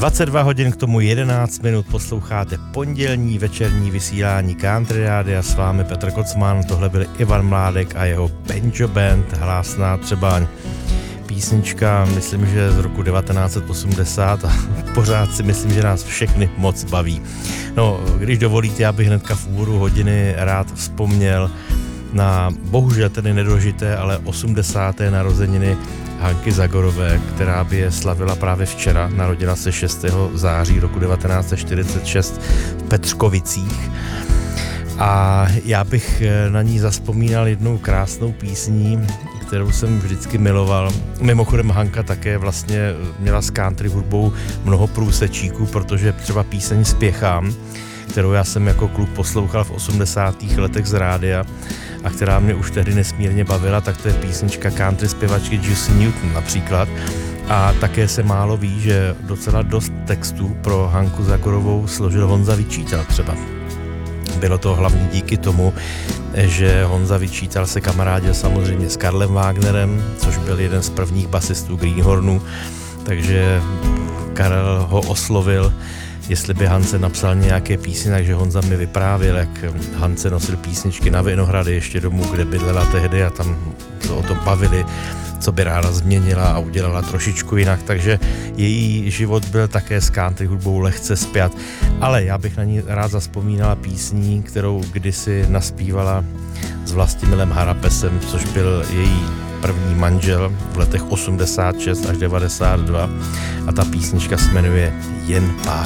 22 hodin, k tomu 11 minut posloucháte pondělní večerní vysílání Country Rádia, s vámi Petr Kocman, tohle byl Ivan Mládek a jeho Banjo Band, Hlásná Třebaň. Písnička, myslím, že z roku 1980 a pořád si myslím, že nás všechny moc baví. No, když dovolíte, já bych hnedka v úvodu hodiny rád vzpomněl na bohužel tedy nedožité, ale 80. narozeniny Hanky Zagorové, která by je slavila právě včera, narodila se 6. září roku 1946 v Petřkovicích. A já bych na ní zazpomínal jednou krásnou písní, kterou jsem vždycky miloval. Mimochodem Hanka také vlastně měla s country hudbou mnoho průsečíků, protože třeba píseň Spěchám, kterou já jsem jako kluk poslouchal v 80. letech z rádia a která mě už tehdy nesmírně bavila, tak to je písnička country zpěvačky Jussi Newton například. A také se málo ví, že docela dost textů pro Hanku Zagorovou složil Honza Vyčítal třeba. Bylo to hlavně díky tomu, že Honza Vyčítal se kamarádil samozřejmě s Karlem Wagnerem, což byl jeden z prvních basistů Greenhornu, takže Karel ho oslovil, jestli by Hance napsal nějaké písně, takže Honza mi vyprávěl, jak Hance nosil písničky na Vinohrady ještě domů, kde bydlela tehdy a tam se o tom bavili, co by ráda změnila a udělala trošičku jinak, takže její život byl také s country hudbou lehce spjat, ale já bych na ní rád zazpomínala písní, kterou kdysi naspívala s Vlastimilem Harapesem, což byl její první manžel v letech 86 až 92 a ta písnička se jmenuje Jen pár